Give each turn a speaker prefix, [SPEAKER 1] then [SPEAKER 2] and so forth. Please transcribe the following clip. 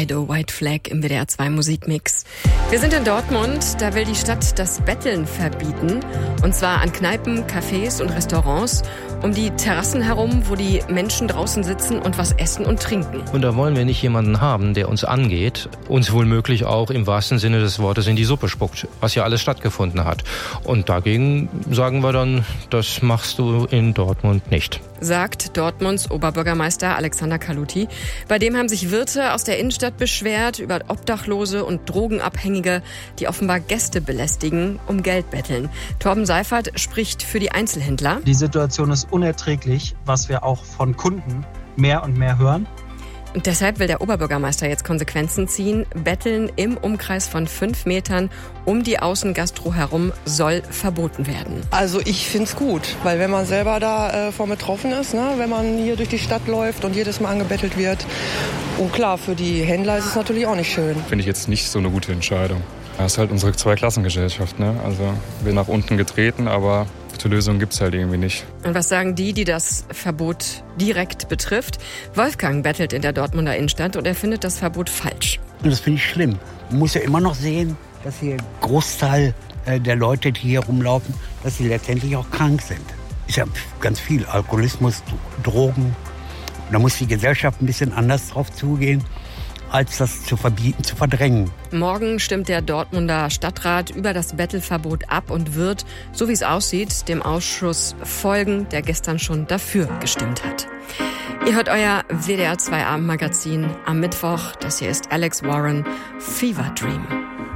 [SPEAKER 1] Sido, White Flag im WDR 2 Musikmix. Wir sind in Dortmund, da will die Stadt das Betteln verbieten. Und zwar an Kneipen, Cafés und Restaurants, um die Terrassen herum, wo die Menschen draußen sitzen und was essen und trinken.
[SPEAKER 2] Und da wollen wir nicht jemanden haben, der uns angeht, uns womöglich auch im wahrsten Sinne des Wortes in die Suppe spuckt, was ja alles stattgefunden hat. Und dagegen sagen wir dann, das machst du in Dortmund nicht.
[SPEAKER 1] Sagt Dortmunds Oberbürgermeister Alexander Kaluti. Bei dem haben sich Wirte aus der Innenstadt beschwert über Obdachlose und Drogenabhängige, die offenbar Gäste belästigen, um Geld betteln. Torben Seifert spricht für die Einzelhändler.
[SPEAKER 3] Die Situation ist unerträglich, was wir auch von Kunden mehr und mehr hören.
[SPEAKER 1] Und deshalb will der Oberbürgermeister jetzt Konsequenzen ziehen. Betteln im Umkreis von 5 Metern um die Außengastro herum soll verboten werden.
[SPEAKER 4] Also ich find's gut, weil wenn man selber da vor betroffen ist, ne, wenn man hier durch die Stadt läuft und jedes Mal angebettelt wird. Und klar, für die Händler ist es natürlich auch nicht schön.
[SPEAKER 5] Finde ich jetzt nicht so eine gute Entscheidung. Das ist halt unsere Zweiklassengesellschaft, ne? Also wir nach unten getreten, aber gute Lösung gibt's halt irgendwie nicht.
[SPEAKER 1] Und was sagen die das Verbot direkt betrifft? Wolfgang bettelt in der Dortmunder Innenstadt und er findet das Verbot falsch.
[SPEAKER 6] Und das finde ich schlimm. Man muss ja immer noch sehen, dass hier ein Großteil der Leute, die hier rumlaufen, dass sie letztendlich auch krank sind. Ist ja ganz viel Alkoholismus, Drogen. Da muss die Gesellschaft ein bisschen anders drauf zugehen, als das zu verbieten, zu verdrängen.
[SPEAKER 1] Morgen stimmt der Dortmunder Stadtrat über das Bettelverbot ab und wird, so wie es aussieht, dem Ausschuss folgen, der gestern schon dafür gestimmt hat. Ihr hört euer WDR 2 Abendmagazin am Mittwoch. Das hier ist Alex Warren, Fever Dream.